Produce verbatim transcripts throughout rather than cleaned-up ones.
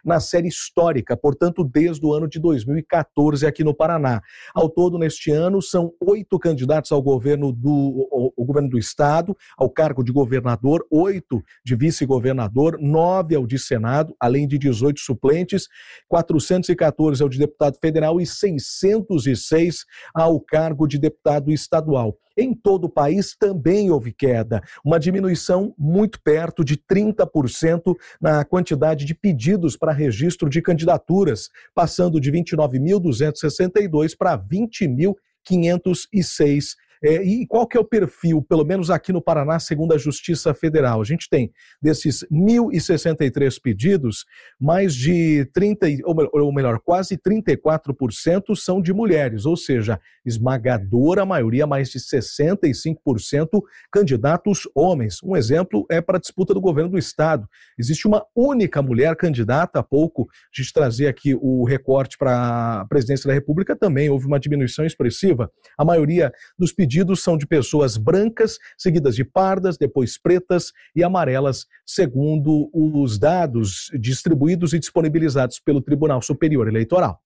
na série histórica, portanto, desde o ano de dois mil e quatorze aqui no Paraná. Ao todo, neste ano, são oito candidatos ao governo do, ao, ao governo do Estado, ao cargo de governador, oito de vice-governador, nove ao de Senado, além de dezoito suplentes, quatrocentos e quatorze ao de deputado federal e seiscentos e seis ao cargo de deputado estadual. Em todo o país também houve queda, uma diminuição muito perto de trinta por cento na quantidade de pedidos para registro de candidaturas, passando de vinte e nove mil duzentos e sessenta e dois para vinte mil quinhentos e seis. É, e qual que é o perfil, pelo menos aqui no Paraná, segundo a Justiça Federal? A gente tem, desses mil e sessenta e três pedidos, mais de trinta, ou melhor, quase trinta e quatro por cento são de mulheres, ou seja, esmagadora maioria, mais de sessenta e cinco por cento candidatos homens. Um exemplo é para a disputa do governo do Estado. Existe uma única mulher candidata. Há pouco a gente trazia aqui o recorte para a presidência da República, também houve uma diminuição expressiva. A maioria dos pedidos Pedidos são de pessoas brancas, seguidas de pardas, depois pretas e amarelas, segundo os dados distribuídos e disponibilizados pelo Tribunal Superior Eleitoral.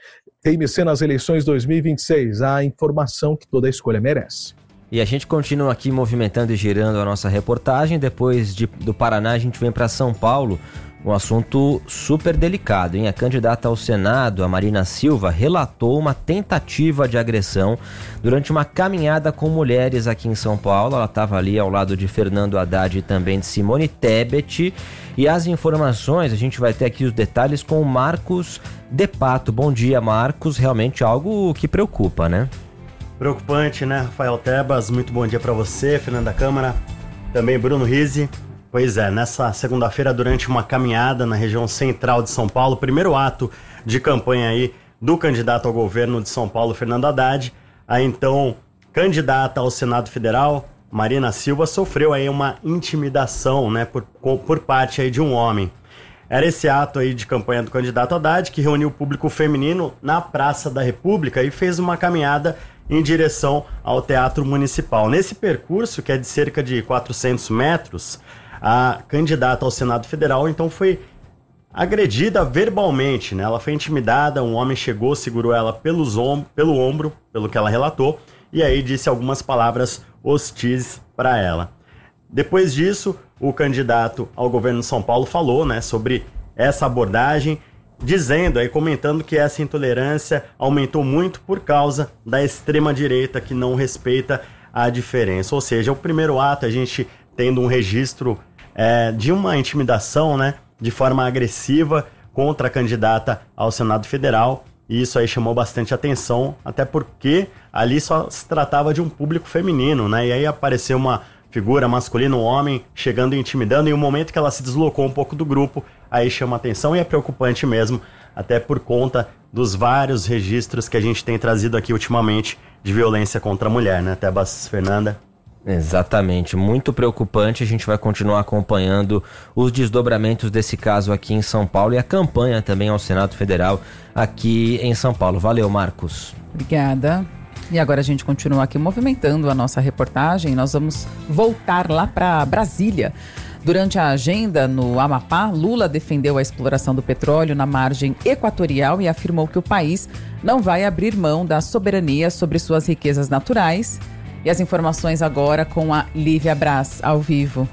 T M C nas eleições dois mil e vinte e seis, a informação que toda escolha merece. E a gente continua aqui movimentando e girando a nossa reportagem. Depois de, do Paraná, a gente vem para São Paulo. Um assunto super delicado, hein? A candidata ao Senado, a Marina Silva, relatou uma tentativa de agressão durante uma caminhada com mulheres aqui em São Paulo. Ela estava ali ao lado de Fernando Haddad e também de Simone Tebet. E as informações, a gente vai ter aqui os detalhes com o Marcos De Pato. Bom dia, Marcos. Realmente algo que preocupa, né? Preocupante, né, Rafael Tebas? Muito bom dia para você, Fernanda Câmara, também Bruno Rizzi. Pois é, nessa segunda-feira, durante uma caminhada na região central de São Paulo, primeiro ato de campanha aí do candidato ao governo de São Paulo, Fernando Haddad, a então candidata ao Senado Federal, Marina Silva, sofreu aí uma intimidação, né, por, por parte aí de um homem. Era esse ato aí de campanha do candidato Haddad que reuniu o público feminino na Praça da República e fez uma caminhada em direção ao Teatro Municipal. Nesse percurso, que é de cerca de quatrocentos metros, a candidata ao Senado Federal, então, foi agredida verbalmente, né? Ela foi intimidada, um homem chegou, segurou ela pelos om- pelo ombro, pelo que ela relatou, e aí disse algumas palavras hostis para ela. Depois disso, o candidato ao governo de São Paulo falou, né, sobre essa abordagem, dizendo aí, comentando que essa intolerância aumentou muito por causa da extrema-direita que não respeita a diferença. Ou seja, o primeiro ato, a gente tendo um registro é, de uma intimidação, né, de forma agressiva contra a candidata ao Senado Federal, e isso aí chamou bastante atenção, até porque ali só se tratava de um público feminino, né, e aí apareceu uma figura masculina, um homem, chegando e intimidando, e o momento que ela se deslocou um pouco do grupo, aí chama atenção e é preocupante mesmo, até por conta dos vários registros que a gente tem trazido aqui ultimamente de violência contra a mulher, né, Tebas, Fernanda? Exatamente, muito preocupante. A gente vai continuar acompanhando os desdobramentos desse caso aqui em São Paulo e a campanha também ao Senado Federal aqui em São Paulo. Valeu, Marcos. Obrigada. E agora a gente continua aqui movimentando a nossa reportagem. Nós vamos voltar lá para Brasília. Durante a agenda no Amapá, Lula defendeu a exploração do petróleo na margem equatorial e afirmou que o país não vai abrir mão da soberania sobre suas riquezas naturais. E as informações agora com a Lívia Braz, ao vivo.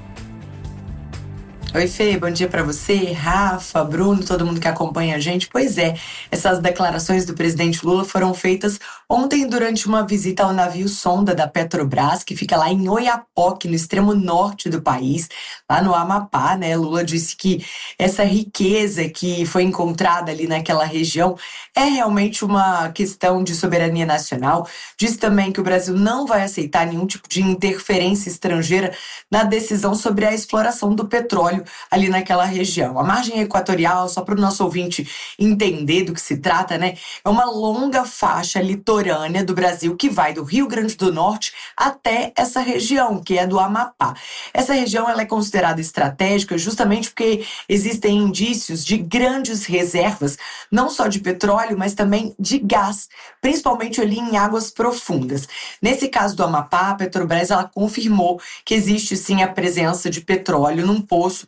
Oi, Fê, bom dia para você, Rafa, Bruno, todo mundo que acompanha a gente. Pois é, essas declarações do presidente Lula foram feitas ontem durante uma visita ao navio sonda da Petrobras, que fica lá em Oiapoque, no extremo norte do país, lá no Amapá, né? Lula disse que essa riqueza que foi encontrada ali naquela região é realmente uma questão de soberania nacional. Disse também que o Brasil não vai aceitar nenhum tipo de interferência estrangeira na decisão sobre a exploração do petróleo ali naquela região. A margem equatorial, só para o nosso ouvinte entender do que se trata, né, é uma longa faixa litorânea do Brasil que vai do Rio Grande do Norte até essa região, que é do Amapá. Essa região ela é considerada estratégica justamente porque existem indícios de grandes reservas, não só de petróleo, mas também de gás, principalmente ali em águas profundas. Nesse caso do Amapá, a Petrobras ela confirmou que existe sim a presença de petróleo num poço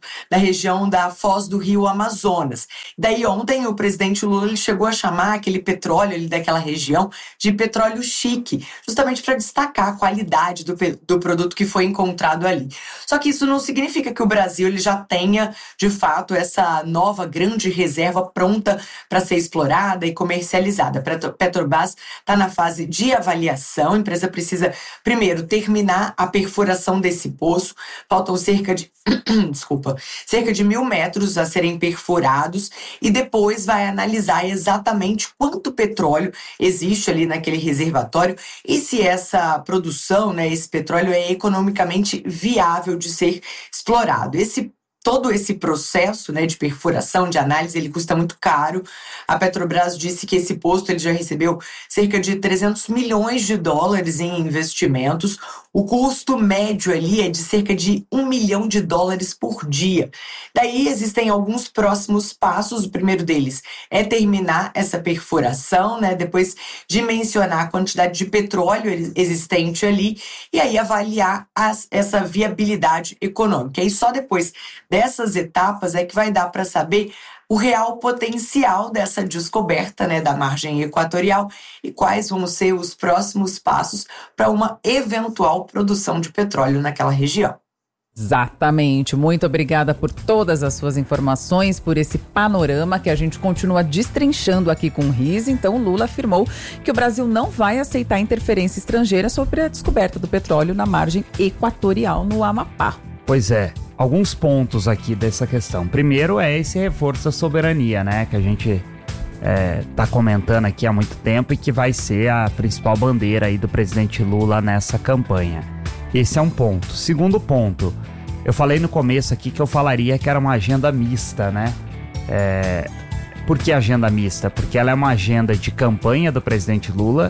da região da Foz do Rio Amazonas. Daí ontem o presidente Lula ele chegou a chamar aquele petróleo ali daquela região de petróleo chique, justamente para destacar a qualidade do, do produto que foi encontrado ali. Só que isso não significa que o Brasil ele já tenha, de fato, essa nova grande reserva pronta para ser explorada e comercializada. A Petrobras está na fase de avaliação, a empresa precisa, primeiro, terminar a perfuração desse poço, faltam cerca de, desculpa, cerca de mil metros a serem perfurados e depois vai analisar exatamente quanto petróleo existe ali naquele reservatório e se essa produção, né, esse petróleo é economicamente viável de ser explorado. Esse Todo esse processo, né, de perfuração, de análise, ele custa muito caro. A Petrobras disse que esse posto ele já recebeu cerca de trezentos milhões de dólares em investimentos. O custo médio ali é de cerca de um milhão de dólares por dia. Daí existem alguns próximos passos. O primeiro deles é terminar essa perfuração, né, depois dimensionar a quantidade de petróleo existente ali e aí avaliar as, essa viabilidade econômica. E só depois dessas etapas é que vai dar para saber o real potencial dessa descoberta, né, da margem equatorial e quais vão ser os próximos passos para uma eventual produção de petróleo naquela região. Exatamente. Muito obrigada por todas as suas informações, por esse panorama que a gente continua destrinchando aqui com o Riz. Então, Lula afirmou que o Brasil não vai aceitar interferência estrangeira sobre a descoberta do petróleo na margem equatorial no Amapá. Pois é. Alguns pontos aqui dessa questão. Primeiro é esse reforço da soberania, né? Que a gente está é, comentando aqui há muito tempo e que vai ser a principal bandeira aí do presidente Lula nessa campanha. Esse é um ponto. Segundo ponto, eu falei no começo aqui que eu falaria que era uma agenda mista, né? É, por que agenda mista? Porque ela é uma agenda de campanha do presidente Lula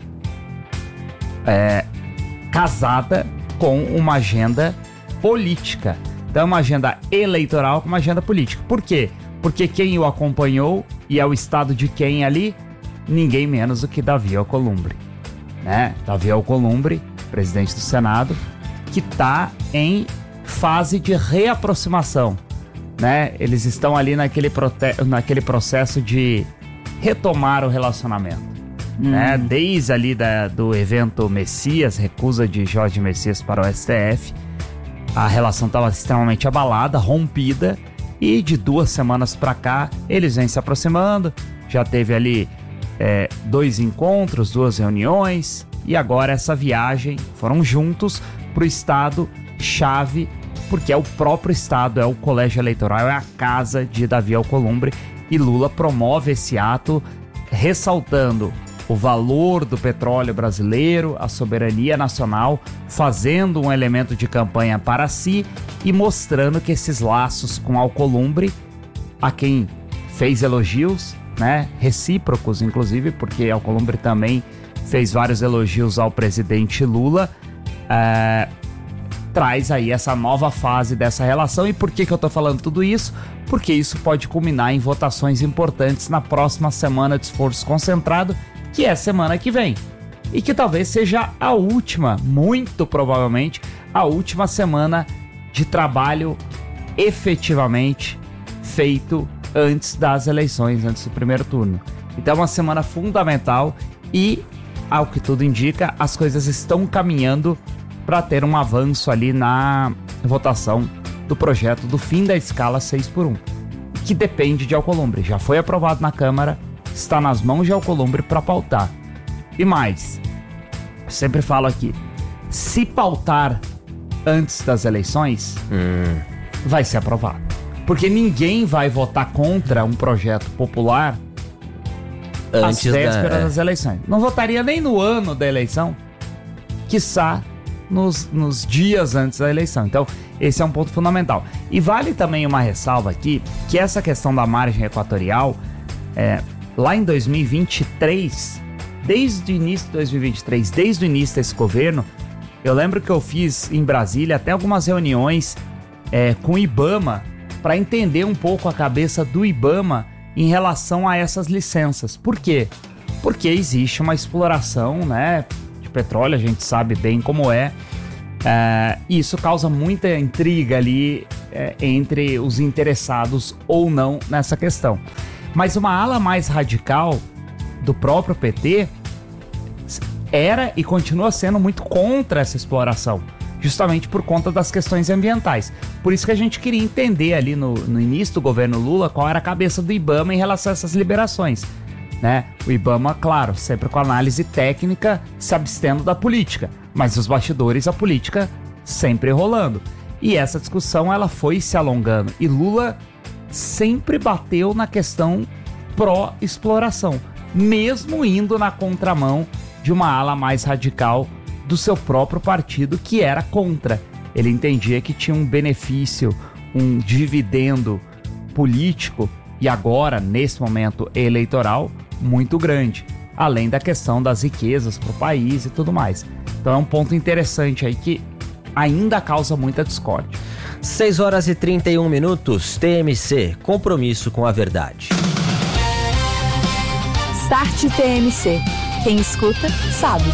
é, casada com uma agenda política. Então é uma agenda eleitoral com uma agenda política. Por quê? Porque quem o acompanhou e é o estado de quem ali? Ninguém menos do que Davi Alcolumbre, né? Davi Alcolumbre, presidente do Senado, que está em fase de reaproximação, né? Eles estão ali naquele, prote- naquele processo de retomar o relacionamento, hum. né? Desde ali da, do evento Messias, recusa de Jorge Messias para o S T F, a relação estava extremamente abalada, rompida, e de duas semanas para cá eles vêm se aproximando. Já teve ali é, dois encontros, duas reuniões, e agora essa viagem, foram juntos para o estado chave, porque é o próprio estado, é o colégio eleitoral, é a casa de Davi Alcolumbre, e Lula promove esse ato ressaltando o valor do petróleo brasileiro, a soberania nacional, fazendo um elemento de campanha para si e mostrando que esses laços com Alcolumbre, a quem fez elogios, né, recíprocos inclusive, porque Alcolumbre também fez vários elogios ao presidente Lula, é, traz aí essa nova fase dessa relação. E por que que eu tô falando tudo isso? Porque isso pode culminar em votações importantes na próxima semana de esforço concentrado, que é semana que vem, e que talvez seja a última, muito provavelmente, a última semana de trabalho efetivamente feito antes das eleições, antes do primeiro turno. Então é uma semana fundamental e, ao que tudo indica, as coisas estão caminhando para ter um avanço ali na votação do projeto do fim da escala seis por um, que depende de Alcolumbre. Já foi aprovado na Câmara, está nas mãos de Alcolumbre para pautar. E mais, eu sempre falo aqui, se pautar antes das eleições, hum. vai ser aprovado. Porque ninguém vai votar contra um projeto popular antes às vésperas da, é. das eleições. Não votaria nem no ano da eleição, quiçá nos, nos dias antes da eleição. Então, esse é um ponto fundamental. E vale também uma ressalva aqui, que essa questão da margem equatorial, é, lá em dois mil e vinte e três, desde o início de dois mil e vinte e três, desde o início desse governo, eu lembro que eu fiz em Brasília até algumas reuniões é, com o IBAMA para entender um pouco a cabeça do IBAMA em relação a essas licenças. Por quê? Porque existe uma exploração, né, de petróleo, a gente sabe bem como é, é e isso causa muita intriga ali é, entre os interessados ou não nessa questão. Mas uma ala mais radical do próprio P T era e continua sendo muito contra essa exploração, justamente por conta das questões ambientais. Por isso que a gente queria entender ali no, no início do governo Lula qual era a cabeça do IBAMA em relação a essas liberações, né? O IBAMA, claro, sempre com análise técnica, se abstendo da política, mas os bastidores, a política sempre rolando. E essa discussão ela foi se alongando e Lula sempre bateu na questão pró-exploração, mesmo indo na contramão de uma ala mais radical do seu próprio partido, que era contra. Ele entendia que tinha um benefício, um dividendo político, e agora, nesse momento eleitoral, muito grande, além da questão das riquezas para o país e tudo mais. Então é um ponto interessante aí que ainda causa muita discórdia. seis horas e trinta e um minutos, T M C, compromisso com a verdade. Start T M C. Quem escuta, sabe.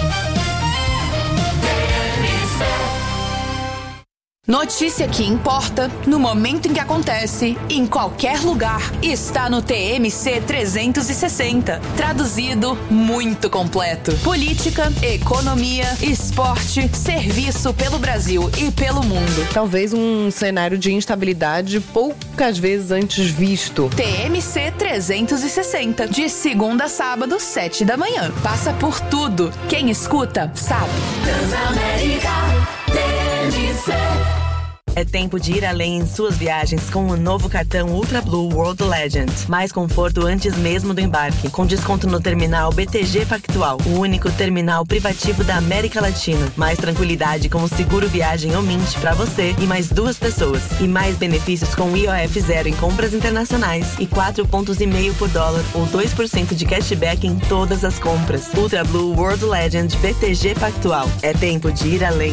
Notícia que importa, no momento em que acontece, em qualquer lugar, está no T M C trezentos e sessenta. Traduzido, muito completo. Política, economia, esporte, serviço pelo Brasil e pelo mundo. Talvez um cenário de instabilidade poucas vezes antes visto. T M C trezentos e sessenta, de segunda a sábado, sete da manhã. Passa por tudo. Quem escuta, sabe. Transamérica T M C. É tempo de ir além em suas viagens com o novo cartão Ultra Blue World Legend. Mais conforto antes mesmo do embarque, com desconto no terminal B T G Pactual, o único terminal privativo da América Latina. Mais tranquilidade com o seguro viagem ou Mint para você e mais duas pessoas. E mais benefícios com I O F zero em compras internacionais e quatro pontos e meio por dólar ou dois por cento de cashback em todas as compras. Ultra Blue World Legend B T G Pactual. É tempo de ir além.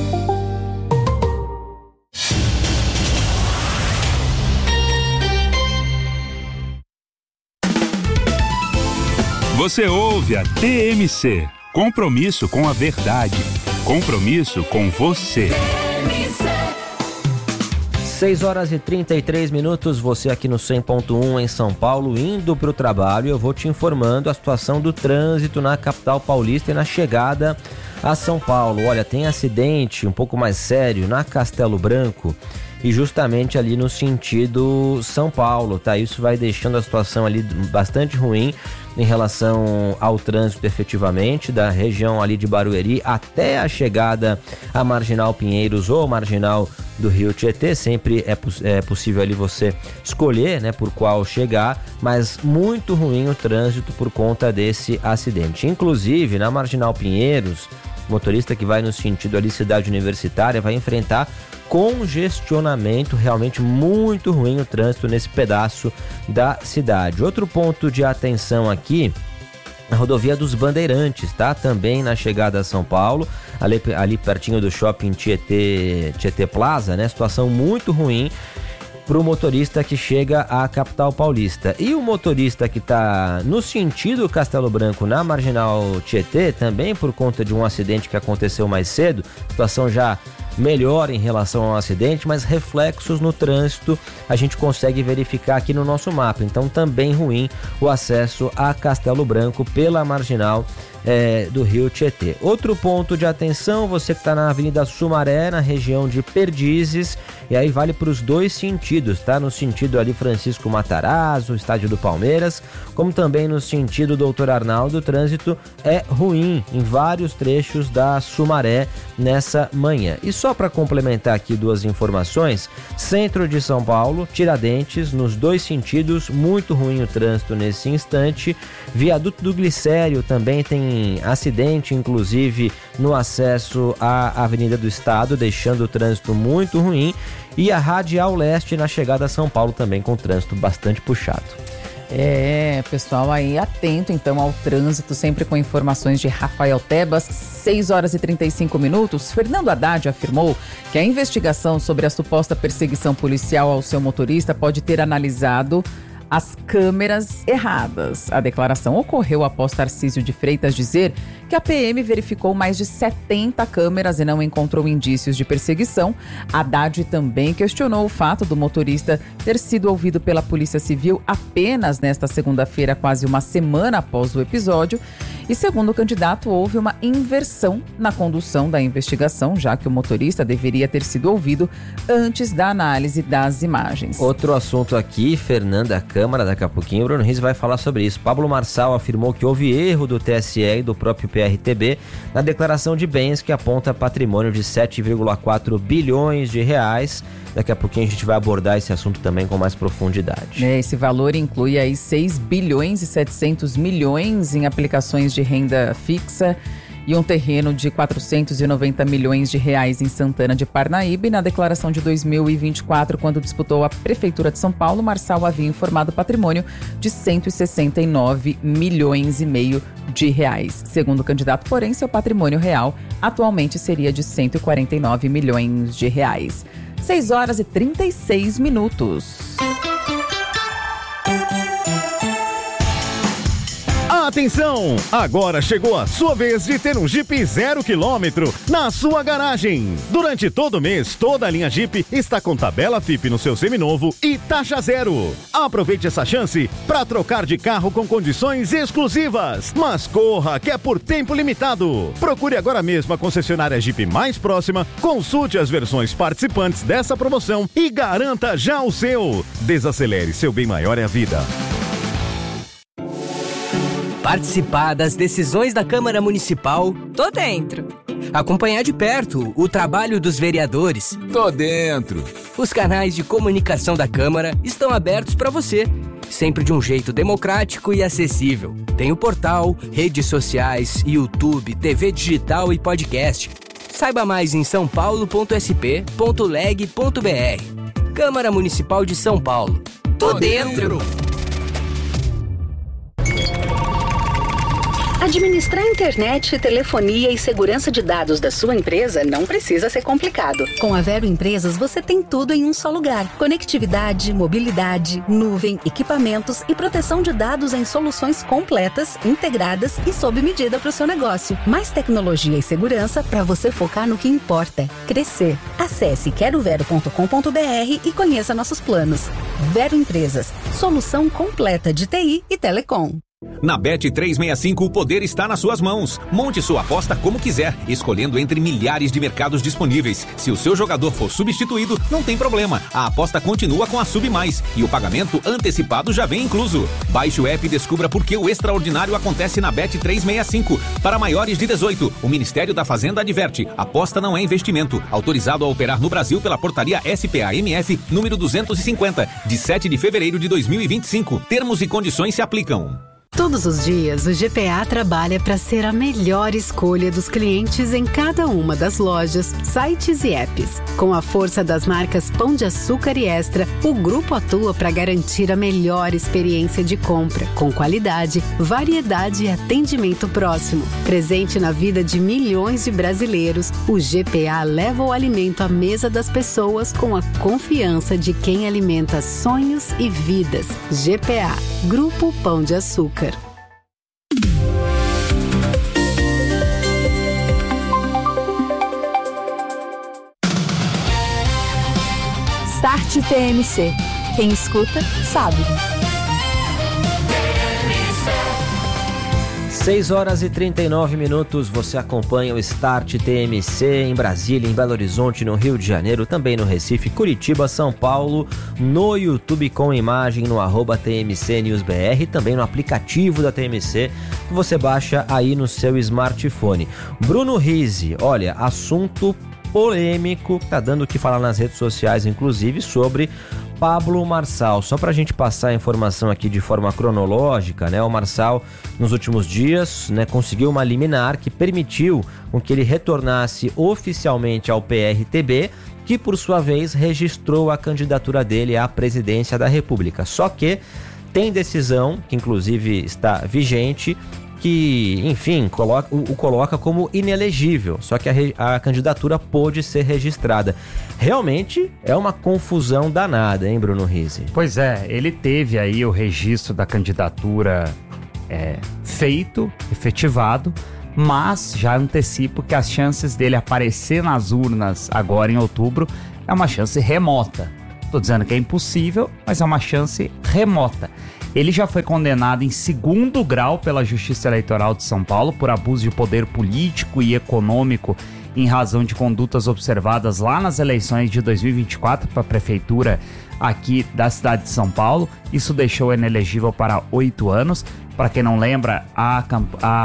Você ouve a T M C, compromisso com a verdade, compromisso com você. seis horas e trinta e três minutos, você aqui no cem ponto um em São Paulo, indo para o trabalho. Eu vou te informando a situação do trânsito na capital paulista e na chegada a São Paulo. Olha, tem acidente um pouco mais sério na Castelo Branco e justamente ali no sentido São Paulo, tá? Isso vai deixando a situação ali bastante ruim em relação ao trânsito efetivamente, da região ali de Barueri até a chegada à Marginal Pinheiros ou Marginal do Rio Tietê. Sempre é, é possível ali você escolher, né, por qual chegar, mas muito ruim o trânsito por conta desse acidente. Inclusive, na Marginal Pinheiros, o motorista que vai no sentido ali Cidade Universitária vai enfrentar congestionamento, realmente muito ruim o trânsito nesse pedaço da cidade. Outro ponto de atenção aqui, a rodovia dos Bandeirantes, tá? Também na chegada a São Paulo, ali, ali pertinho do shopping Tietê, Tietê Plaza, né? Situação muito ruim para o motorista que chega à capital paulista. E o motorista que está no sentido Castelo Branco, na Marginal Tietê, também por conta de um acidente que aconteceu mais cedo, situação já melhor em relação ao acidente, mas reflexos no trânsito a gente consegue verificar aqui no nosso mapa. Então também ruim o acesso a Castelo Branco pela Marginal é, do Rio Tietê. Outro ponto de atenção, você que está na Avenida Sumaré, na região de Perdizes, e aí vale para os dois sentidos, tá? No sentido ali Francisco Matarazzo, estádio do Palmeiras, como também no sentido Doutor Arnaldo, o trânsito é ruim em vários trechos da Sumaré nessa manhã. E só para complementar aqui duas informações, centro de São Paulo, Tiradentes, nos dois sentidos, muito ruim o trânsito nesse instante. Viaduto do Glicério também tem acidente, inclusive no acesso à Avenida do Estado, deixando o trânsito muito ruim. E a Radial Leste na chegada a São Paulo também com trânsito bastante puxado. É, pessoal, aí atento então ao trânsito, sempre com informações de Rafael Tebas. seis horas e trinta e cinco minutos. Fernando Haddad afirmou que a investigação sobre a suposta perseguição policial ao seu motorista pode ter analisado as câmeras erradas. A declaração ocorreu após Tarcísio de Freitas dizer que que a P M verificou mais de setenta câmeras e não encontrou indícios de perseguição. Haddad também questionou o fato do motorista ter sido ouvido pela Polícia Civil apenas nesta segunda-feira, quase uma semana após o episódio. E segundo o candidato, houve uma inversão na condução da investigação, já que o motorista deveria ter sido ouvido antes da análise das imagens. Outro assunto aqui, Fernanda Câmara, daqui a pouquinho o Bruno Riz vai falar sobre isso. Pablo Marçal afirmou que houve erro do T S E e do próprio P R T B na declaração de bens que aponta patrimônio de sete vírgula quatro bilhões de reais. Daqui a pouquinho a gente vai abordar esse assunto também com mais profundidade. É, esse valor inclui aí seis bilhões e setecentos milhões em aplicações de renda fixa e um terreno de quatrocentos e noventa milhões de reais em Santana de Parnaíba. E na declaração de dois mil e vinte e quatro, quando disputou a Prefeitura de São Paulo, Marçal havia informado patrimônio de cento e sessenta e nove milhões e meio de reais. Segundo o candidato, porém, seu patrimônio real atualmente seria de cento e quarenta e nove milhões de reais. seis horas e trinta e seis minutos. Atenção! Agora chegou a sua vez de ter um Jeep zero quilômetro na sua garagem. Durante todo o mês, toda a linha Jeep está com tabela F I P no seu seminovo e taxa zero. Aproveite essa chance para trocar de carro com condições exclusivas. Mas corra, que é por tempo limitado. Procure agora mesmo a concessionária Jeep mais próxima, consulte as versões participantes dessa promoção e garanta já o seu. Desacelere, seu bem maior é a vida. Participar das decisões da Câmara Municipal? Tô dentro. Acompanhar de perto o trabalho dos vereadores? Tô dentro. Os canais de comunicação da Câmara estão abertos para você, sempre de um jeito democrático e acessível. Tem o portal, redes sociais, YouTube, T V digital e podcast. Saiba mais em são paulo ponto s p ponto leg ponto b r. Câmara Municipal de São Paulo. Tô dentro. Administrar internet, telefonia e segurança de dados da sua empresa não precisa ser complicado. Com a Vero Empresas, você tem tudo em um só lugar. Conectividade, mobilidade, nuvem, equipamentos e proteção de dados em soluções completas, integradas e sob medida para o seu negócio. Mais tecnologia e segurança para você focar no que importa: crescer. Acesse quero vero ponto com ponto b r e conheça nossos planos. Vero Empresas, solução completa de T I e telecom. Na Bet trezentos e sessenta e cinco, o poder está nas suas mãos. Monte sua aposta como quiser, escolhendo entre milhares de mercados disponíveis. Se o seu jogador for substituído, não tem problema. A aposta continua com a Sub Mais e o pagamento antecipado já vem incluso. Baixe o app e descubra por que o extraordinário acontece na Bet trezentos e sessenta e cinco. Para maiores de dezoito, o Ministério da Fazenda adverte: aposta não é investimento. Autorizado a operar no Brasil pela portaria S P A M F número duzentos e cinquenta, de sete de fevereiro de dois mil e vinte e cinco. Termos e condições se aplicam. Todos os dias, o G P A trabalha para ser a melhor escolha dos clientes em cada uma das lojas, sites e apps. Com a força das marcas Pão de Açúcar e Extra, o grupo atua para garantir a melhor experiência de compra, com qualidade, variedade e atendimento próximo. Presente na vida de milhões de brasileiros, o G P A leva o alimento à mesa das pessoas com a confiança de quem alimenta sonhos e vidas. G P A, Grupo Pão de Açúcar. Start T M C. Quem escuta, sabe. seis horas e trinta e nove minutos, você acompanha o Start T M C em Brasília, em Belo Horizonte, no Rio de Janeiro, também no Recife, Curitiba, São Paulo, no YouTube com imagem no arroba T M C News B R, também no aplicativo da T M C, que você baixa aí no seu smartphone. Bruno Riz, olha, assunto polêmico, tá dando o que falar nas redes sociais, inclusive, sobre Pablo Marçal. Só para a gente passar a informação aqui de forma cronológica, né? O Marçal, nos últimos dias, né, conseguiu uma liminar que permitiu com que ele retornasse oficialmente ao P R T B, que por sua vez registrou a candidatura dele à presidência da República. Só que tem decisão, que inclusive está vigente, que, enfim, coloca, o, o coloca como inelegível, só que a, a candidatura pôde ser registrada. Realmente é uma confusão danada, hein, Bruno Riz? Pois é, ele teve aí o registro da candidatura é, feito, efetivado, mas já antecipo que as chances dele aparecer nas urnas agora em outubro é uma chance remota. Estou dizendo que é impossível, mas é uma chance remota. Ele já foi condenado em segundo grau pela Justiça Eleitoral de São Paulo por abuso de poder político e econômico em razão de condutas observadas lá nas eleições de dois mil e vinte e quatro para a prefeitura aqui da cidade de São Paulo. Isso deixou ele inelegível para oito anos. Para quem não lembra, a, a,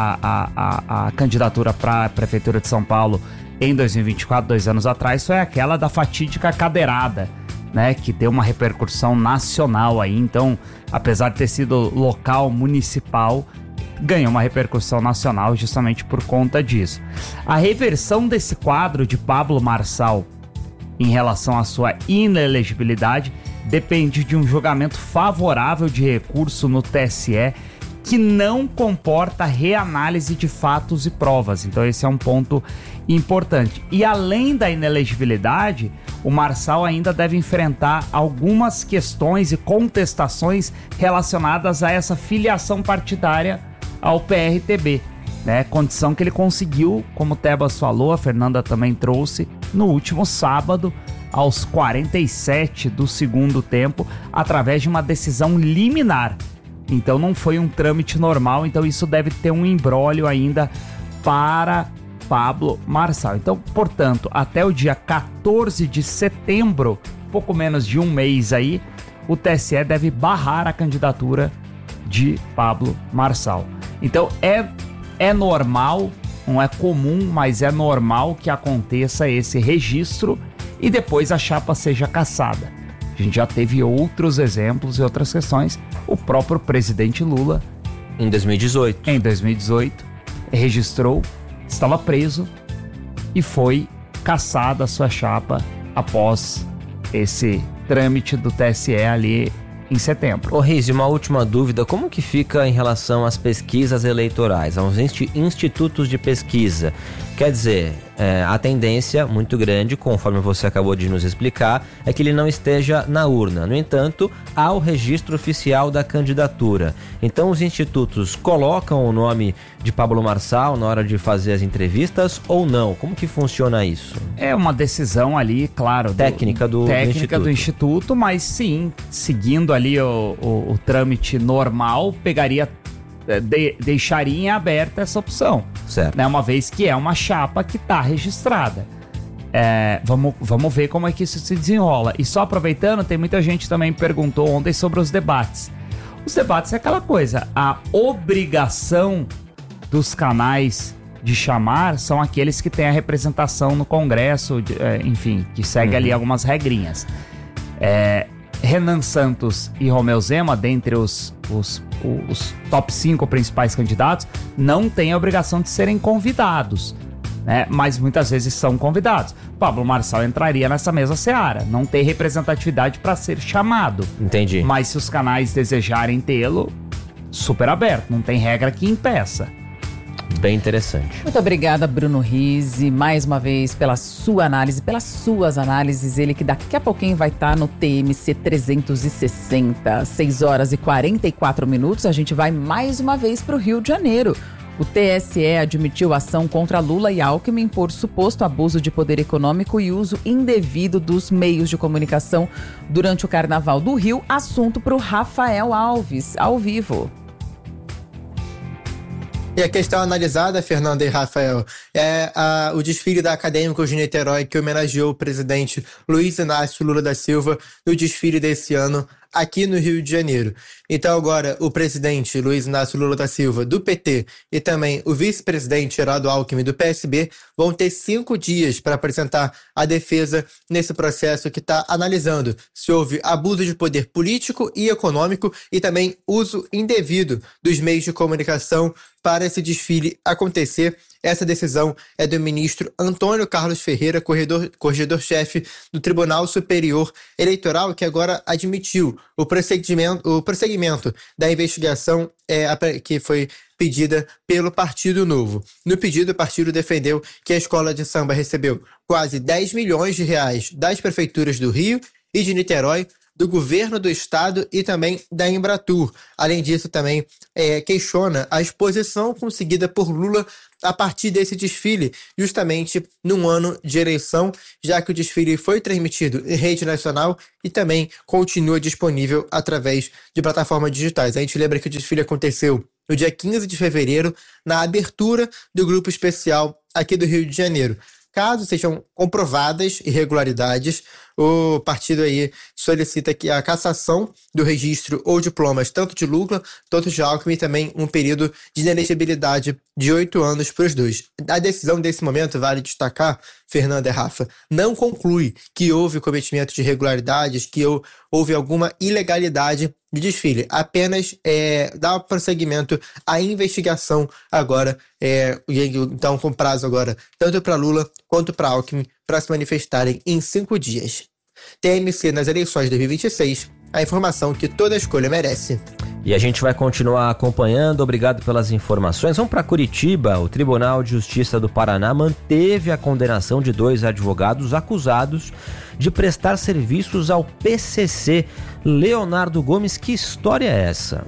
a, a, a candidatura para a prefeitura de São Paulo em dois mil e vinte e quatro, dois anos atrás, foi aquela da fatídica cadeirada, né, que deu uma repercussão nacional aí. Então, apesar de ter sido local, municipal, ganhou uma repercussão nacional justamente por conta disso. A reversão desse quadro de Pablo Marçal em relação à sua inelegibilidade depende de um julgamento favorável de recurso no T S E que não comporta reanálise de fatos e provas. Então esse é um ponto importante. E além da inelegibilidade, o Marçal ainda deve enfrentar algumas questões e contestações relacionadas a essa filiação partidária ao P R T B, né? Condição que ele conseguiu, como o Tebas falou, a Fernanda também trouxe, no último sábado, aos quarenta e sete do segundo tempo, através de uma decisão liminar. Então não foi um trâmite normal, então isso deve ter um imbróglio ainda para Pablo Marçal. Então, portanto, até o dia quatorze de setembro, pouco menos de um mês aí, o T S E deve barrar a candidatura de Pablo Marçal. Então é, é normal, não é comum, mas é normal que aconteça esse registro e depois a chapa seja cassada. A gente já teve outros exemplos e outras questões. O próprio presidente Lula, em dois mil e dezoito, em dois mil e dezoito, registrou, estava preso e foi cassada a sua chapa após esse trâmite do T S E ali em setembro. Ô Riz, uma última dúvida, como que fica em relação às pesquisas eleitorais, aos institutos de pesquisa? Quer dizer, é, a tendência muito grande, conforme você acabou de nos explicar, é que ele não esteja na urna. No entanto, há o registro oficial da candidatura. Então os institutos colocam o nome de Pablo Marçal na hora de fazer as entrevistas ou não? Como que funciona isso? É uma decisão ali, claro, técnica do, do, técnica do, instituto. do instituto, mas sim, seguindo ali o, o, o trâmite normal, pegaria... De, deixaria em aberta essa opção, certo, né? Uma vez que é uma chapa que está registrada. É, vamos, vamos ver como é que isso se desenrola. E só aproveitando, tem muita gente também que perguntou ontem sobre os debates. Os debates é aquela coisa, a obrigação dos canais de chamar são aqueles que têm a representação no Congresso, de, é, enfim, que segue uhum. ali algumas regrinhas. É, Renan Santos e Romeu Zema, dentre os, os, os top cinco principais candidatos, não têm a obrigação de serem convidados, né? Mas muitas vezes são convidados. Pablo Marçal entraria nessa mesma seara, não tem representatividade para ser chamado. Entendi. Mas se os canais desejarem tê-lo, super aberto, não tem regra que impeça. Bem interessante. Muito obrigada, Bruno Rizzi, mais uma vez pela sua análise, pelas suas análises. Ele que daqui a pouquinho vai estar no T M C trezentos e sessenta, seis horas e quarenta e quatro minutos. A gente vai mais uma vez para o Rio de Janeiro. O T S E admitiu ação contra Lula e Alckmin por suposto abuso de poder econômico e uso indevido dos meios de comunicação durante o Carnaval do Rio. Assunto para o Rafael Alves, ao vivo. E a questão analisada, Fernanda e Rafael, é a, o desfile da Acadêmicos de Niterói, que homenageou o presidente Luiz Inácio Lula da Silva no desfile desse ano aqui no Rio de Janeiro. Então agora o presidente Luiz Inácio Lula da Silva do P T e também o vice-presidente Geraldo Alckmin do P S B vão ter cinco dias para apresentar a defesa nesse processo que está analisando se houve abuso de poder político e econômico e também uso indevido dos meios de comunicação para esse desfile acontecer. Essa decisão é do ministro Antônio Carlos Ferreira, corregedor-chefe do Tribunal Superior Eleitoral, que agora admitiu o prosseguimento, o prosseguimento da investigação é, que foi pedida pelo Partido Novo. No pedido, o partido defendeu que a escola de samba recebeu quase dez milhões de reais das prefeituras do Rio e de Niterói, do governo do estado e também da Embratur. Além disso, também é, questiona a exposição conseguida por Lula a partir desse desfile, justamente num ano de eleição, já que o desfile foi transmitido em rede nacional e também continua disponível através de plataformas digitais. A gente lembra que o desfile aconteceu no dia quinze de fevereiro, na abertura do grupo especial aqui do Rio de Janeiro. Caso sejam comprovadas irregularidades, o partido aí solicita que a cassação do registro ou diplomas tanto de Lula, tanto de Alckmin, e também um período de inelegibilidade de oito anos para os dois. A decisão desse momento, vale destacar, Fernanda e Rafa, não conclui que houve cometimento de irregularidades, que houve alguma ilegalidade de desfile. Apenas é, dá prosseguimento à investigação agora, é, então com prazo agora, tanto para Lula quanto para Alckmin, para se manifestarem em cinco dias. T M C nas eleições de dois mil e vinte e seis, a informação que toda escolha merece. E a gente vai continuar acompanhando. Obrigado pelas informações. Vamos para Curitiba. O Tribunal de Justiça do Paraná manteve a condenação de dois advogados acusados de prestar serviços ao P C C. Leonardo Gomes, que história é essa?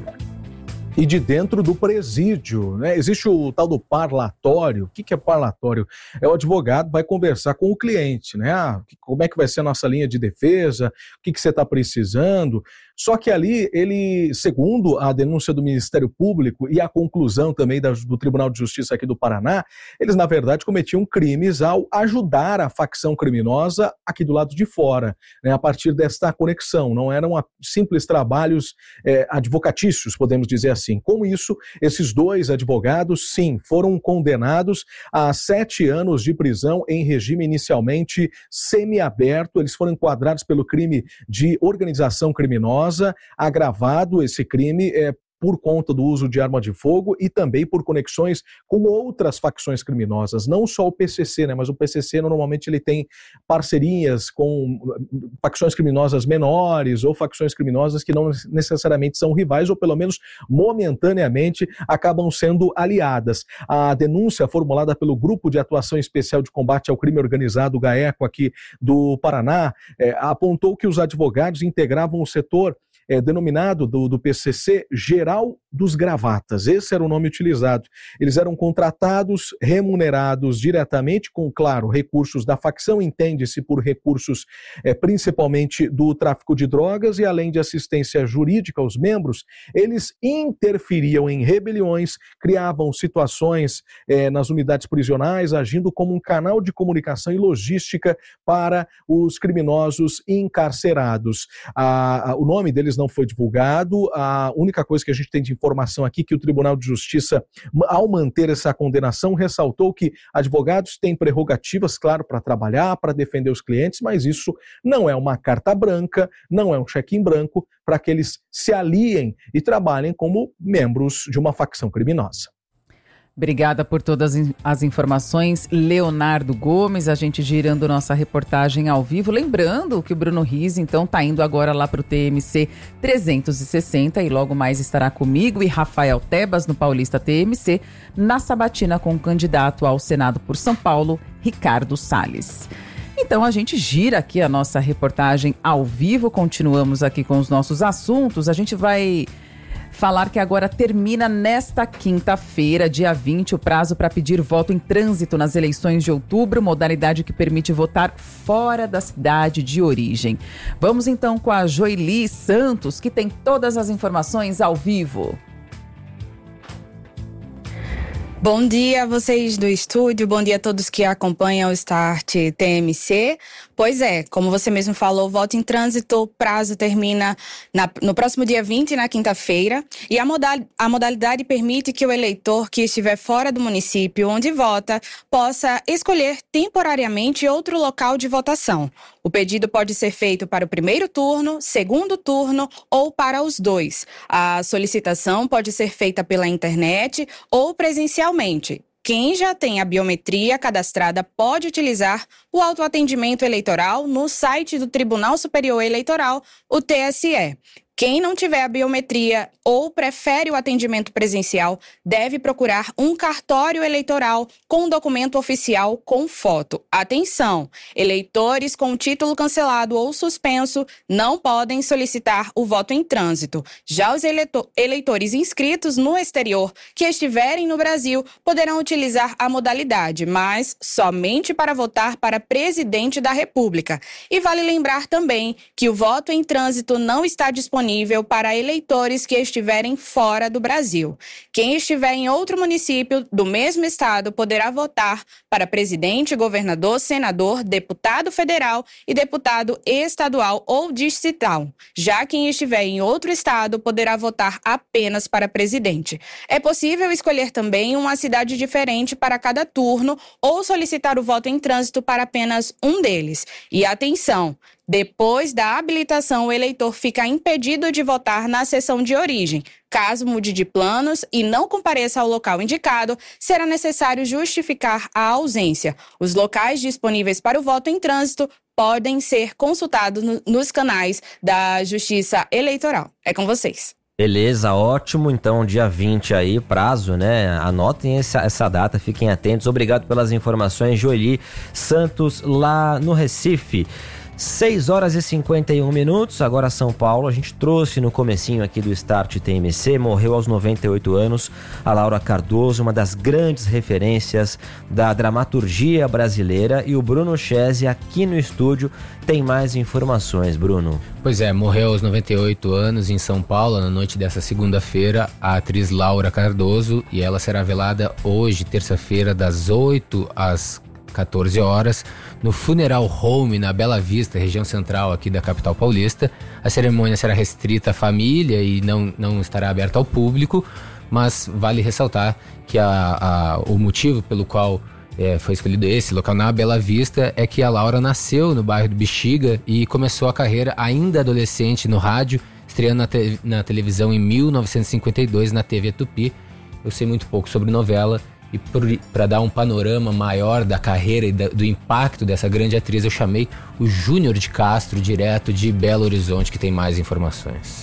E de dentro do presídio, né? Existe o tal do parlatório. O que que é parlatório? É o advogado vai conversar com o cliente, né? Ah, como é que vai ser a nossa linha de defesa? O que que você está precisando? Só que ali, ele, segundo a denúncia do Ministério Público e a conclusão também da, do Tribunal de Justiça aqui do Paraná, eles, na verdade, cometiam crimes ao ajudar a facção criminosa aqui do lado de fora, né, a partir desta conexão. Não eram a, simples trabalhos é, advocatícios, podemos dizer assim. Com isso, esses dois advogados, sim, foram condenados a sete anos de prisão em regime inicialmente semiaberto. Eles foram enquadrados pelo crime de organização criminosa, agravado esse crime é, por conta do uso de arma de fogo e também por conexões com outras facções criminosas, não só o P C C, né, mas o P C C normalmente ele tem parcerias com facções criminosas menores ou facções criminosas que não necessariamente são rivais ou pelo menos momentaneamente acabam sendo aliadas. A denúncia formulada pelo Grupo de Atuação Especial de Combate ao Crime Organizado, GAECO, aqui do Paraná, é, apontou que os advogados integravam o setor É, denominado do, do P C C Geral dos Gravatas. Esse era o nome utilizado. Eles eram contratados, remunerados diretamente com, claro, recursos da facção, entende-se por recursos é, principalmente do tráfico de drogas e além de assistência jurídica aos membros, eles interferiam em rebeliões, criavam situações é, nas unidades prisionais, agindo como um canal de comunicação e logística para os criminosos encarcerados. A, a, o nome deles não foi divulgado. A única coisa que a gente tem de informação aqui é que o Tribunal de Justiça, ao manter essa condenação, ressaltou que advogados têm prerrogativas, claro, para trabalhar, para defender os clientes, mas isso não é uma carta branca, não é um cheque em branco para que eles se aliem e trabalhem como membros de uma facção criminosa. Obrigada por todas as informações, Leonardo Gomes, a gente girando nossa reportagem ao vivo. Lembrando que o Bruno Rizzi, então, está indo agora lá para o T M C trezentos e sessenta e logo mais estará comigo e Rafael Tebas no Paulista T M C, na sabatina com o candidato ao Senado por São Paulo, Ricardo Salles. Então a gente gira aqui a nossa reportagem ao vivo, continuamos aqui com os nossos assuntos, a gente vai falar que agora termina nesta quinta-feira, dia vinte, o prazo para pedir voto em trânsito nas eleições de outubro, modalidade que permite votar fora da cidade de origem. Vamos então com a Joeli Santos, que tem todas as informações ao vivo. Bom dia a vocês do estúdio, bom dia a todos que acompanham o Start T M C. Pois é, como você mesmo falou, voto em trânsito, o prazo termina na, no próximo dia vinte, na quinta-feira, e a, modal, a modalidade permite que o eleitor que estiver fora do município onde vota possa escolher temporariamente outro local de votação. O pedido pode ser feito para o primeiro turno, segundo turno ou para os dois. A solicitação pode ser feita pela internet ou presencialmente. Quem já tem a biometria cadastrada pode utilizar o autoatendimento eleitoral no site do Tribunal Superior Eleitoral, o T S E. Quem não tiver a biometria ou prefere o atendimento presencial deve procurar um cartório eleitoral com documento oficial com foto. Atenção! Eleitores com título cancelado ou suspenso não podem solicitar o voto em trânsito. Já os eleitor- eleitores inscritos no exterior que estiverem no Brasil poderão utilizar a modalidade, mas somente para votar para presidente da República. E vale lembrar também que o voto em trânsito não está disponível para eleitores que estiverem fora do Brasil. Quem estiver em outro município do mesmo estado poderá votar para presidente, governador, senador, deputado federal e deputado estadual ou distrital. Já quem estiver em outro estado poderá votar apenas para presidente. É possível escolher também uma cidade diferente para cada turno ou solicitar o voto em trânsito para apenas um deles. E atenção! Depois da habilitação, o eleitor fica impedido de votar na seção de origem. Caso mude de planos e não compareça ao local indicado, será necessário justificar a ausência. Os locais disponíveis para o voto em trânsito podem ser consultados no, nos canais da Justiça Eleitoral. É com vocês. Beleza, ótimo. Então, dia vinte aí, prazo, né? Anotem essa, essa data, fiquem atentos. Obrigado pelas informações, Joeli Santos, lá no Recife. seis horas e cinquenta e um minutos, agora São Paulo. A gente trouxe no comecinho aqui do Start T M C, morreu aos noventa e oito anos a Laura Cardoso, uma das grandes referências da dramaturgia brasileira, e o Bruno Chese aqui no estúdio tem mais informações. Bruno. Pois é, morreu aos noventa e oito anos em São Paulo, na noite dessa segunda-feira, a atriz Laura Cardoso, e ela será velada hoje, terça-feira, das oito às quatorze horas, no Funeral Home, na Bela Vista, região central aqui da capital paulista. A cerimônia será restrita à família e não, não estará aberta ao público, mas vale ressaltar que a, a, o motivo pelo qual é, foi escolhido esse local na Bela Vista é que a Laura nasceu no bairro do Bexiga e começou a carreira ainda adolescente no rádio, estreando na, te, na televisão em mil novecentos e cinquenta e dois na T V Tupi. Eu sei muito pouco sobre novela, e para dar um panorama maior da carreira e da, do impacto dessa grande atriz, eu chamei o Júnior de Castro, direto de Belo Horizonte, que tem mais informações.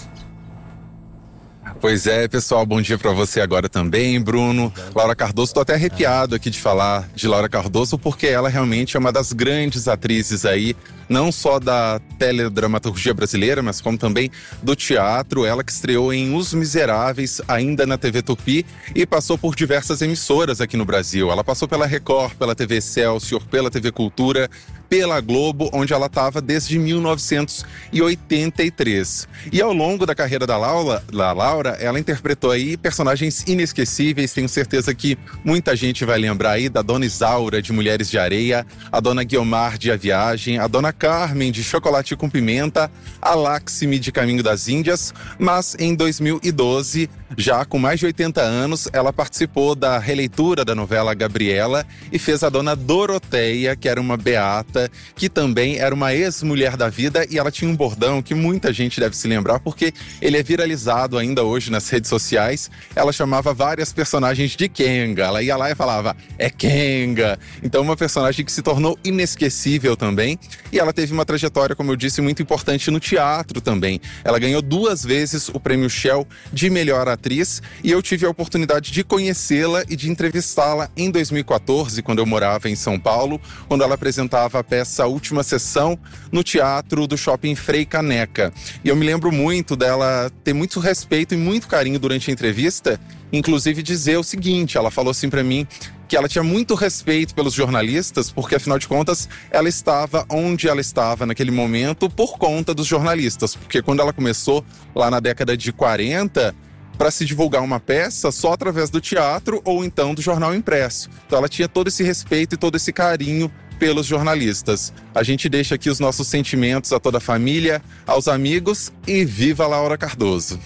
Pois é, pessoal, bom dia pra você agora também, Bruno. Laura Cardoso, tô até arrepiado aqui de falar de Laura Cardoso, porque ela realmente é uma das grandes atrizes aí, não só da teledramaturgia brasileira, mas como também do teatro. Ela que estreou em Os Miseráveis, ainda na T V Tupi, e passou por diversas emissoras aqui no Brasil. Ela passou pela Record, pela T V Excelsior, pela T V Cultura, pela Globo, onde ela estava desde mil novecentos e oitenta e três. E ao longo da carreira da Laura, da Laura, ela interpretou aí personagens inesquecíveis. Tenho certeza que muita gente vai lembrar aí da Dona Isaura, de Mulheres de Areia, a Dona Guiomar, de A Viagem, a Dona Carmen, de Chocolate com Pimenta, a Láxime, de Caminho das Índias. Mas em dois mil e doze, já com mais de oitenta anos, ela participou da releitura da novela Gabriela e fez a Dona Doroteia, que era uma beata, que também era uma ex-mulher da vida, e ela tinha um bordão que muita gente deve se lembrar, porque ele é viralizado ainda hoje nas redes sociais. Ela chamava várias personagens de Kenga. Ela ia lá e falava, é Kenga. Então, uma personagem que se tornou inesquecível também. E ela teve uma trajetória, como eu disse, muito importante no teatro também. Ela ganhou duas vezes o prêmio Shell de melhor atriz, e eu tive a oportunidade de conhecê-la e de entrevistá-la em dois mil e quatorze, quando eu morava em São Paulo, quando ela apresentava a peça Última Sessão no Teatro do Shopping Frei Caneca. E eu me lembro muito dela ter muito respeito e muito carinho durante a entrevista, inclusive dizer o seguinte, ela falou assim pra mim, que ela tinha muito respeito pelos jornalistas, porque afinal de contas ela estava onde ela estava naquele momento por conta dos jornalistas, porque quando ela começou lá na década de quarenta, para se divulgar uma peça só através do teatro ou então do jornal impresso. Então ela tinha todo esse respeito e todo esse carinho pelos jornalistas. A gente deixa aqui os nossos sentimentos a toda a família, aos amigos, e viva Laura Cardoso!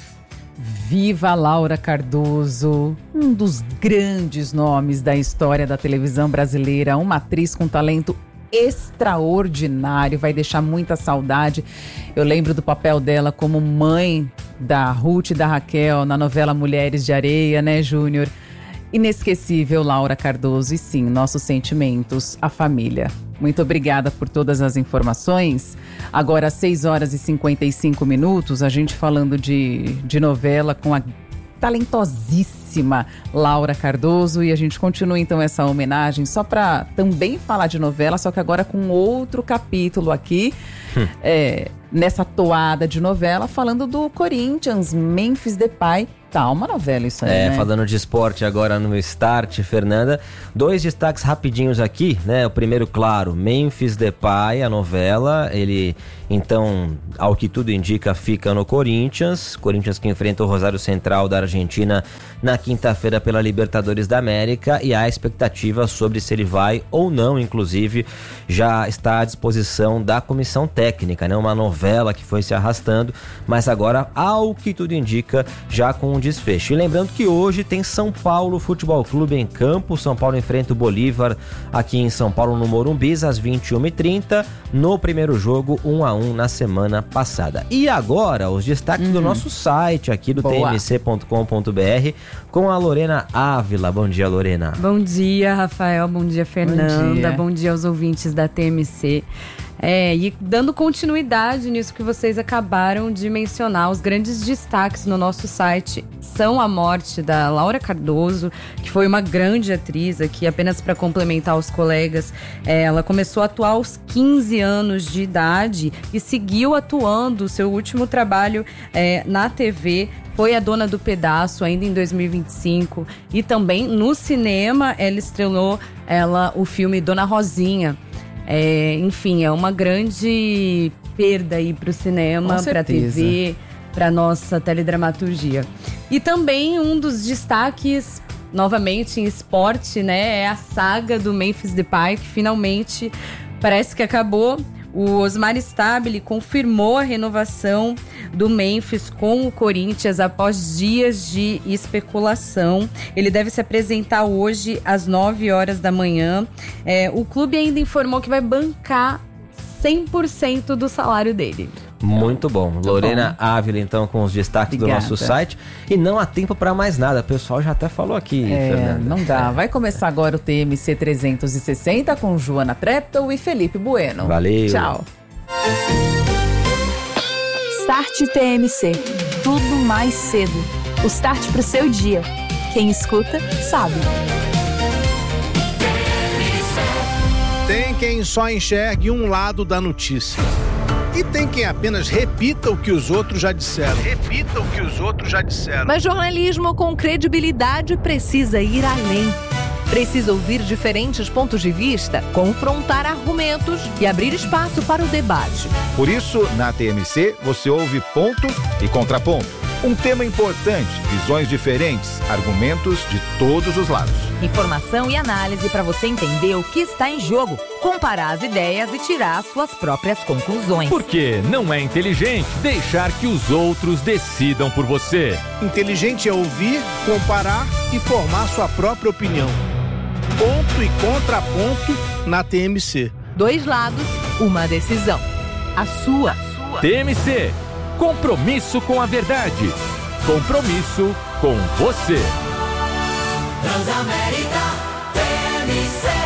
Viva Laura Cardoso, um dos grandes nomes da história da televisão brasileira, uma atriz com talento extraordinário, vai deixar muita saudade. Eu lembro do papel dela como mãe da Ruth e da Raquel na novela Mulheres de Areia, né, Júnior? Inesquecível, Laura Cardoso, e sim, nossos sentimentos à família. Muito obrigada por todas as informações. Agora, às seis horas e cinquenta e cinco minutos, a gente falando de, de novela com a talentosíssima Laura Cardoso, e a gente continua então essa homenagem só para também falar de novela, só que agora com outro capítulo aqui, hum. é, nessa toada de novela, falando do Corinthians, Memphis Depay. Tá, uma novela isso aí, É, né? falando de esporte agora no Start, Fernanda. Dois destaques rapidinhos aqui, né? O primeiro, claro, Memphis Depay, a novela. Ele, então, ao que tudo indica, fica no Corinthians. Corinthians que enfrenta o Rosário Central da Argentina na quinta-feira pela Libertadores da América. E há expectativa sobre se ele vai ou não, inclusive, já está à disposição da comissão técnica, né? Uma novela que foi se arrastando, mas agora, ao que tudo indica, já com um desfecho. E lembrando que hoje tem São Paulo Futebol Clube em campo. São Paulo enfrenta o Bolívar aqui em São Paulo no Morumbi às vinte e uma e trinta, no primeiro jogo um a um na semana passada. E agora os destaques hum. do nosso site aqui do T M C ponto com ponto B R com a Lorena Ávila. Bom dia, Lorena. Bom dia, Rafael. Bom dia, Fernanda. Bom dia, Bom dia aos ouvintes da T M C. É, e dando continuidade nisso que vocês acabaram de mencionar, os grandes destaques no nosso site são a morte da Laura Cardoso, que foi uma grande atriz aqui, apenas para complementar os colegas. É, ela começou a atuar aos quinze anos de idade e seguiu atuando. Seu último trabalho é, na T V foi A Dona do Pedaço, ainda em dois mil e vinte e cinco. E também no cinema ela estrelou ela, o filme Dona Rosinha. É, enfim, é uma grande perda aí para o cinema, para a T V, para nossa teledramaturgia. E também um dos destaques, novamente em esporte, né, é a saga do Memphis Depay, que finalmente parece que acabou. O Osmar Stabile confirmou a renovação do Memphis com o Corinthians após dias de especulação. Ele deve se apresentar hoje às nove horas da manhã. É, o clube ainda informou que vai bancar cem por cento do salário dele. Muito bom. Muito Lorena bom. Ávila, então, com os destaques Obrigada. do nosso site. E não há tempo para mais nada. O pessoal já até falou aqui, é, Fernanda. Não dá. Vai começar agora o T M C trezentos e sessenta com Joana Treptow e Felipe Bueno. Valeu. Tchau. Start T M C. Tudo mais cedo. O start pro seu dia. Quem escuta, sabe. Tem quem só enxergue um lado da notícia. E tem quem apenas repita o que os outros já disseram. Repita o que os outros já disseram. Mas jornalismo com credibilidade precisa ir além. Precisa ouvir diferentes pontos de vista, confrontar argumentos e abrir espaço para o debate. Por isso, na T M C, você ouve ponto e contraponto. Um tema importante, visões diferentes, argumentos de todos os lados. Informação e análise para você entender o que está em jogo, comparar as ideias e tirar suas próprias conclusões. Porque não é inteligente deixar que os outros decidam por você. Inteligente é ouvir, comparar e formar sua própria opinião. Ponto e contraponto na T M C. Dois lados, uma decisão. A sua. T M C. Compromisso com a verdade. Compromisso com você. Transamérica T M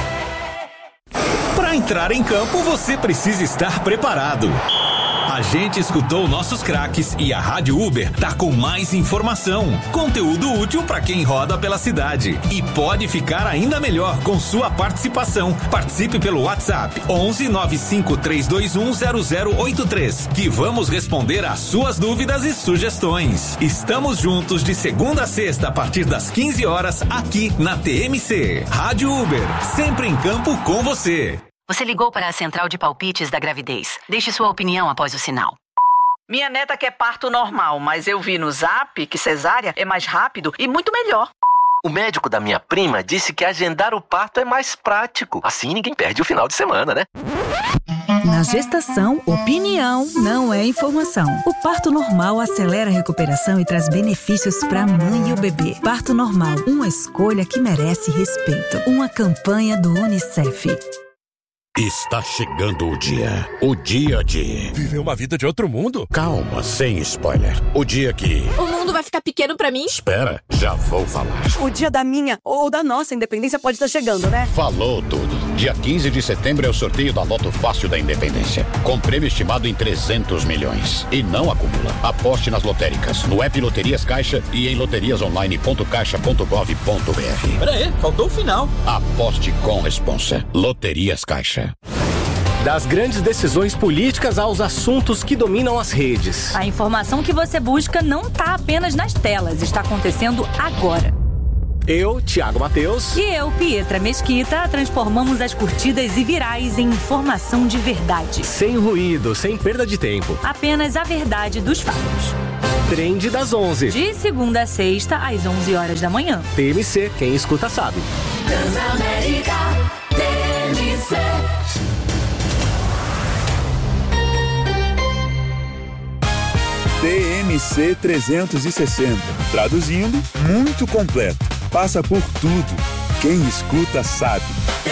C. Para entrar em campo, você precisa estar preparado. A gente escutou nossos craques e a Rádio Uber tá com mais informação, conteúdo útil para quem roda pela cidade. E pode ficar ainda melhor com sua participação. Participe pelo WhatsApp onze nove cinco três dois um zero zero oito três, que vamos responder às suas dúvidas e sugestões. Estamos juntos de segunda a sexta a partir das quinze horas aqui na T M C. Rádio Uber, sempre em campo com você. Você ligou para a central de palpites da gravidez. Deixe sua opinião após o sinal. Minha neta quer parto normal, mas eu vi no Zap que cesárea é mais rápido e muito melhor. O médico da minha prima disse que agendar o parto é mais prático. Assim ninguém perde o final de semana, né? Na gestação, opinião não é informação. O parto normal acelera a recuperação e traz benefícios para a mãe e o bebê. Parto normal, uma escolha que merece respeito. Uma campanha do Unicef. Está chegando o dia. O dia de... viver uma vida de outro mundo? Calma, sem spoiler. O dia que... o mundo vai ficar pequeno pra mim? Espera, já vou falar. O dia da minha ou da nossa independência pode estar chegando, né? Falou tudo. Dia quinze de setembro é o sorteio da Loto Fácil da Independência, com prêmio estimado em trezentos milhões. E não acumula. Aposte nas lotéricas, no app Loterias Caixa e em loterias online ponto caixa ponto gov ponto br. Pera aí, faltou o final. Aposte com responsa. Loterias Caixa. Das grandes decisões políticas aos assuntos que dominam as redes. A informação que você busca não está apenas nas telas, está acontecendo agora. Eu, Thiago Mateus. E eu, Pietra Mesquita, transformamos as curtidas e virais em informação de verdade. Sem ruído, sem perda de tempo. Apenas a verdade dos fatos. Trend das onze. De segunda a sexta, às onze horas da manhã. T M C, quem escuta sabe. Transamérica, T M C. T M C trezentos e sessenta. Traduzindo, muito completo. Passa por tudo. Quem escuta sabe.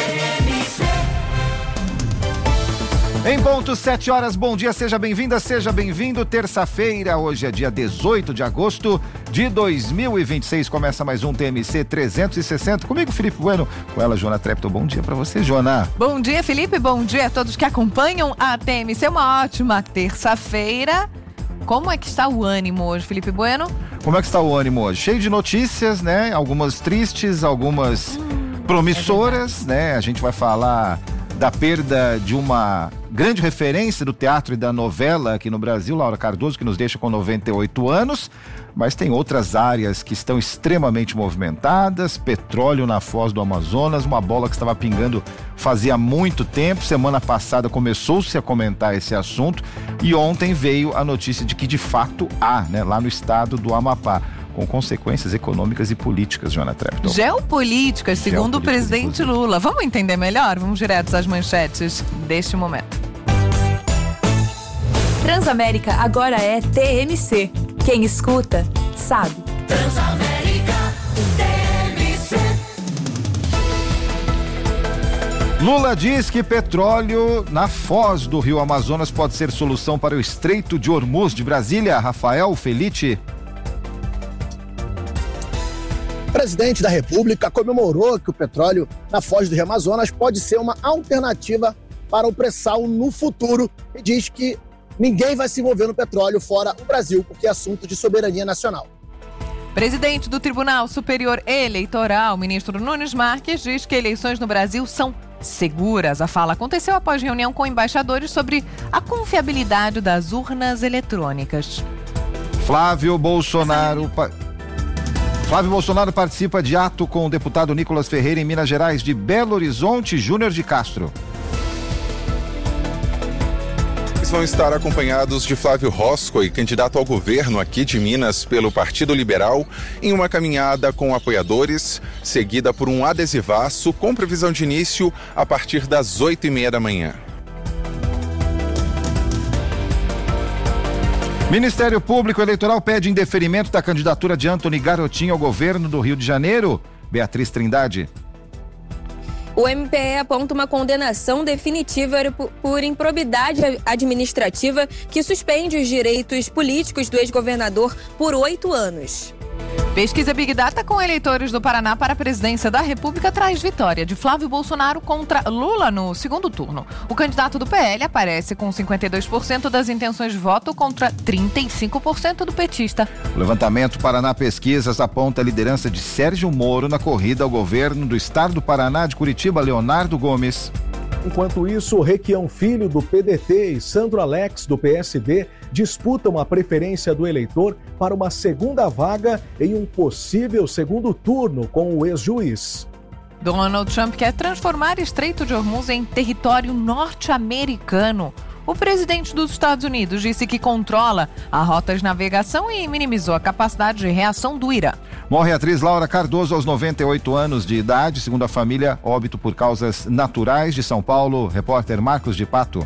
Em ponto, sete horas, bom dia, seja bem-vinda, seja bem-vindo. Terça-feira, hoje é dia dezoito de agosto de dois mil e vinte e seis. Começa mais um T M C trezentos e sessenta. Comigo, Felipe Bueno, com ela, Joana Trepto. Bom dia pra você, Joana. Bom dia, Felipe, bom dia a todos que acompanham a T M C. Uma ótima terça-feira. Como é que está o ânimo hoje, Felipe Bueno? Como é que está o ânimo hoje? Cheio de notícias, né? Algumas tristes, algumas hum, promissoras, é né? A gente vai falar da perda de uma grande referência do teatro e da novela aqui no Brasil, Laura Cardoso, que nos deixa com noventa e oito anos. Mas tem outras áreas que estão extremamente movimentadas. Petróleo na Foz do Amazonas, uma bola que estava pingando fazia muito tempo. Semana passada começou-se a comentar esse assunto e ontem veio a notícia de que de fato há, né, lá no estado do Amapá, com consequências econômicas e políticas, Joana Trepton. Geopolíticas, segundo o presidente Lula. Vamos entender melhor? Vamos direto às manchetes deste momento. Transamérica agora é T M C. Quem escuta, sabe. Transamérica, T M C. Lula diz que petróleo na foz do Rio Amazonas pode ser solução para o Estreito de Hormuz. De Brasília, Rafael Felice. O presidente da República comemorou que o petróleo na foz do Rio Amazonas pode ser uma alternativa para o pré-sal no futuro e diz que ninguém vai se envolver no petróleo fora o Brasil, porque é assunto de soberania nacional. Presidente do Tribunal Superior Eleitoral, ministro Nunes Marques, diz que eleições no Brasil são seguras. A fala aconteceu após reunião com embaixadores sobre a confiabilidade das urnas eletrônicas. Flávio Bolsonaro... Flávio Bolsonaro participa de ato com o deputado Nicolas Ferreira em Minas Gerais, de Belo Horizonte, Júnior de Castro. Eles vão estar acompanhados de Flávio Roscoe, candidato ao governo aqui de Minas pelo Partido Liberal, em uma caminhada com apoiadores, seguida por um adesivaço com previsão de início a partir das oito e meia da manhã. Ministério Público Eleitoral pede indeferimento da candidatura de Antony Garotinho ao governo do Rio de Janeiro. Beatriz Trindade. O M P E aponta uma condenação definitiva por improbidade administrativa que suspende os direitos políticos do ex-governador por oito anos. Pesquisa Big Data com eleitores do Paraná para a presidência da República traz vitória de Flávio Bolsonaro contra Lula no segundo turno. O candidato do P L aparece com cinquenta e dois por cento das intenções de voto contra trinta e cinco por cento do petista. O levantamento Paraná Pesquisas aponta a liderança de Sérgio Moro na corrida ao governo do estado do Paraná de Curitiba, Leonardo Gomes. Enquanto isso, Requião Filho, do P D T, e Sandro Alex, do P S D, disputam a preferência do eleitor para uma segunda vaga em um possível segundo turno com o ex-juiz. Donald Trump quer transformar Estreito de Hormuz em território norte-americano. O presidente dos Estados Unidos disse que controla a rota de navegação e minimizou a capacidade de reação do Irã. Morre a atriz Laura Cardoso aos noventa e oito anos de idade, segundo a família, óbito por causas naturais. De São Paulo, repórter Marcos de Pato.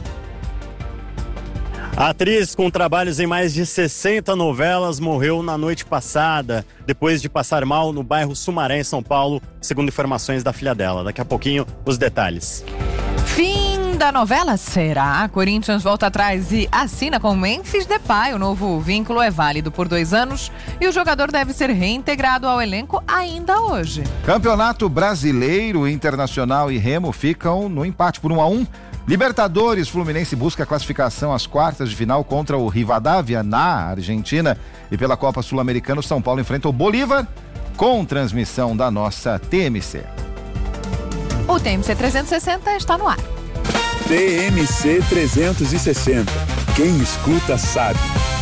A atriz, com trabalhos em mais de sessenta novelas, morreu na noite passada, depois de passar mal no bairro Sumaré, em São Paulo, segundo informações da filha dela. Daqui a pouquinho, os detalhes. Fim da novela? Será? Corinthians volta atrás e assina com Memphis Depay. O novo vínculo é válido por dois anos e o jogador deve ser reintegrado ao elenco ainda hoje. Campeonato Brasileiro, Internacional e Remo ficam no empate por um a um. Libertadores, Fluminense busca a classificação às quartas de final contra o Rivadavia na Argentina. E pela Copa Sul-Americana, o São Paulo enfrenta o Bolívar com transmissão da nossa T M C. O T M C trezentos e sessenta está no ar. T M C trezentos e sessenta. Quem escuta sabe.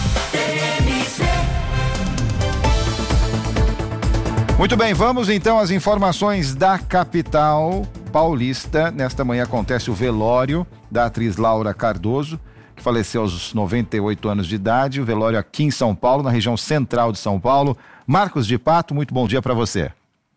Muito bem, vamos então às informações da capital paulista. Nesta manhã acontece o velório da atriz Laura Cardoso, que faleceu aos noventa e oito anos de idade. O velório aqui em São Paulo, na região central de São Paulo. Marcos de Pato, muito bom dia para você.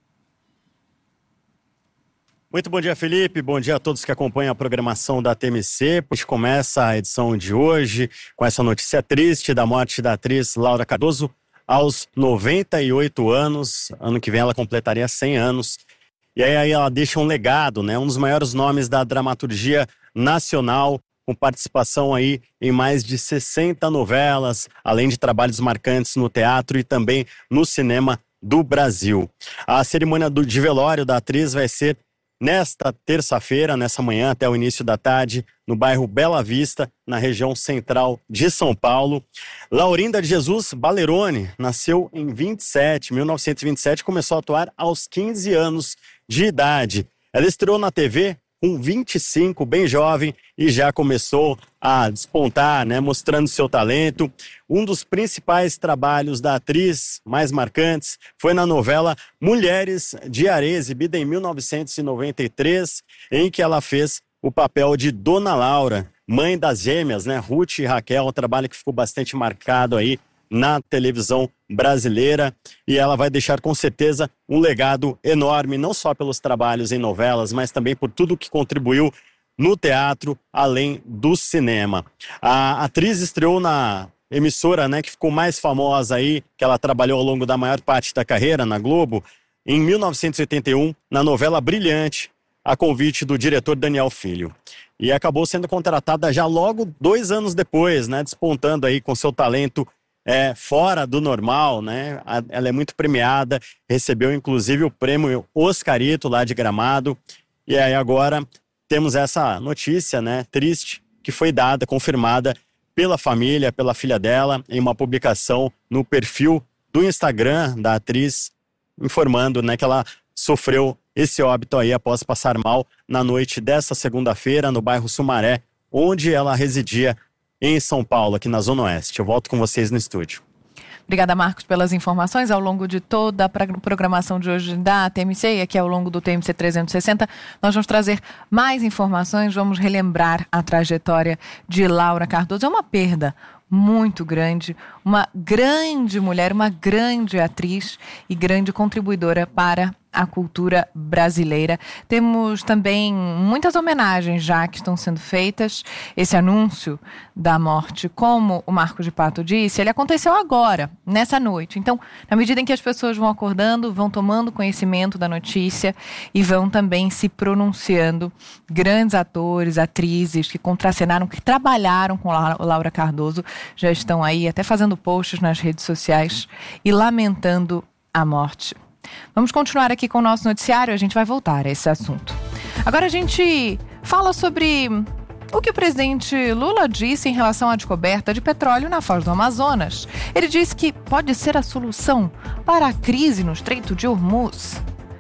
Muito bom dia, Felipe. Bom dia a todos que acompanham a programação da T M C. A gente começa a edição de hoje com essa notícia triste da morte da atriz Laura Cardoso aos noventa e oito anos. Ano que vem ela completaria cem anos. E aí ela deixa um legado, né? Um dos maiores nomes da dramaturgia nacional, com participação aí em mais de sessenta novelas, além de trabalhos marcantes no teatro e também no cinema do Brasil. A cerimônia do, de velório da atriz vai ser nesta terça-feira, nessa manhã, até o início da tarde, no bairro Bela Vista, na região central de São Paulo. Laurinda de Jesus Balerone nasceu em vinte e sete, mil novecentos e vinte e sete, começou a atuar aos quinze anos de idade. Ela estreou na T V com vinte e cinco, bem jovem, e já começou a despontar, né, mostrando seu talento. Um dos principais trabalhos da atriz, mais marcantes, foi na novela Mulheres de Areia, exibida em mil novecentos e noventa e três, em que ela fez o papel de Dona Laura, mãe das gêmeas, né, Ruth e Raquel, um trabalho que ficou bastante marcado aí na televisão brasileira, e ela vai deixar com certeza um legado enorme, não só pelos trabalhos em novelas, mas também por tudo que contribuiu no teatro, além do cinema. A atriz estreou na emissora, né, que ficou mais famosa aí, que ela trabalhou ao longo da maior parte da carreira, na Globo, em mil novecentos e oitenta e um, na novela Brilhante, a convite do diretor Daniel Filho. E acabou sendo contratada já logo dois anos depois, né, despontando aí com seu talento É, fora do normal, né? Ela é muito premiada, recebeu inclusive o prêmio Oscarito lá de Gramado. E aí agora temos essa notícia, né, triste, que foi dada, confirmada pela família, pela filha dela, em uma publicação no perfil do Instagram da atriz, informando, né, que ela sofreu esse óbito aí após passar mal na noite dessa segunda-feira no bairro Sumaré, onde ela residia em São Paulo, aqui na Zona Oeste. Eu volto com vocês no estúdio. Obrigada, Marcos, pelas informações. Ao longo de toda a programação de hoje da T M C e aqui ao longo do T M C trezentos e sessenta, nós vamos trazer mais informações, vamos relembrar a trajetória de Laura Cardoso. É uma perda muito grande, uma grande mulher, uma grande atriz e grande contribuidora para a cultura brasileira. Temos também muitas homenagens já que estão sendo feitas. Esse anúncio da morte, como o Marco de Pato disse, ele aconteceu agora, nessa noite. Então, na medida em que as pessoas vão acordando, vão tomando conhecimento da notícia e vão também se pronunciando, grandes atores, atrizes que contracenaram, que trabalharam com Laura Cardoso, já estão aí até fazendo posts nas redes sociais e lamentando a morte. Vamos continuar aqui com o nosso noticiário, a gente vai voltar a esse assunto. Agora a gente fala sobre o que o presidente Lula disse em relação à descoberta de petróleo na Foz do Amazonas. Ele disse que pode ser a solução para a crise no Estreito de Hormuz.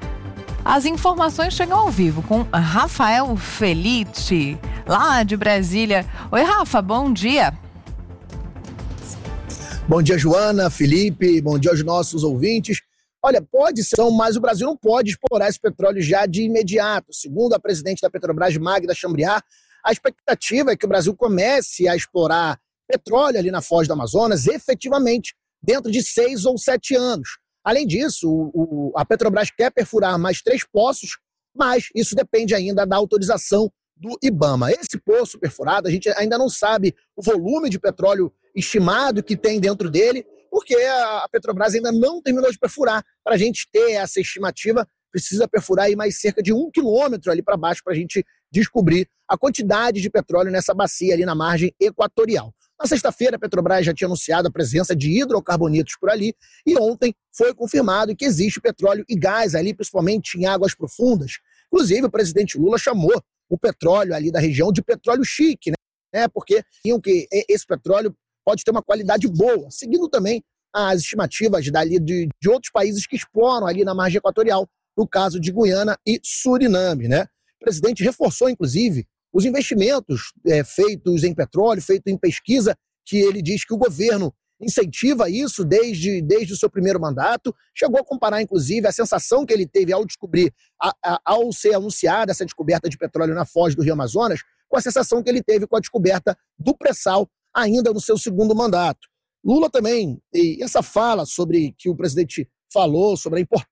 As informações chegam ao vivo com Rafael Felice, lá de Brasília. Oi, Rafa, bom dia. Bom dia, Joana, Felipe, bom dia aos nossos ouvintes. Olha, pode ser, mas o Brasil não pode explorar esse petróleo já de imediato. Segundo a presidente da Petrobras, Magda Chambriard, a expectativa é que o Brasil comece a explorar petróleo ali na Foz do Amazonas efetivamente dentro de seis ou sete anos. Além disso, o, o, a Petrobras quer perfurar mais três poços, mas isso depende ainda da autorização do IBAMA. Esse poço perfurado, a gente ainda não sabe o volume de petróleo estimado que tem dentro dele, porque a Petrobras ainda não terminou de perfurar. Para a gente ter essa estimativa, precisa perfurar aí mais cerca de um quilômetro ali para baixo para a gente descobrir a quantidade de petróleo nessa bacia ali na margem equatorial. Na sexta-feira, a Petrobras já tinha anunciado a presença de hidrocarbonetos por ali e ontem foi confirmado que existe petróleo e gás ali, principalmente em águas profundas. Inclusive, o presidente Lula chamou o petróleo ali da região de petróleo chique, né? Porque que esse petróleo pode ter uma qualidade boa, seguindo também as estimativas dali de, de outros países que exploram ali na margem equatorial, no caso de Guiana e Suriname, né? O presidente reforçou, inclusive, os investimentos é, feitos em petróleo, feitos em pesquisa, que ele diz que o governo incentiva isso desde, desde o seu primeiro mandato. Chegou a comparar, inclusive, a sensação que ele teve ao descobrir, a, a, ao ser anunciada essa descoberta de petróleo na foz do Rio Amazonas, com a sensação que ele teve com a descoberta do pré-sal ainda no seu segundo mandato. Lula também, e essa fala sobre que o presidente falou sobre a importância